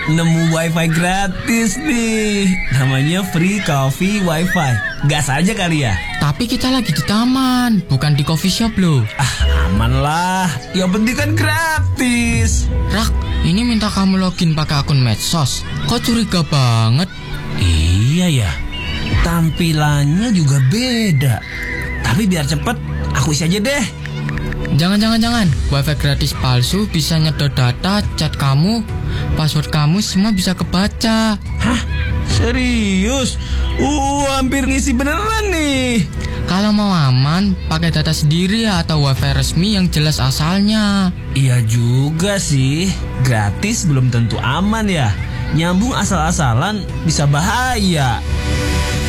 nemu wifi gratis nih. Namanya Free Coffee Wifi. Gas aja kali ya. Tapi kita lagi di taman, bukan di coffee shop loh. Aman lah. Yang penting kan gratis. Rak, ini minta kamu login pakai akun medsos. Kok curiga banget? Iya ya. Tampilannya juga beda. Tapi biar cepet, aku isi aja deh. Jangan. Wifi gratis palsu bisa nyedot data, chat kamu, password kamu semua bisa kebaca. Hah? Serius? Hampir ngisi beneran nih. Kalau mau aman, pakai data sendiri atau wifi resmi yang jelas asalnya. Iya juga sih. Gratis belum tentu aman ya. Nyambung asal-asalan bisa bahaya.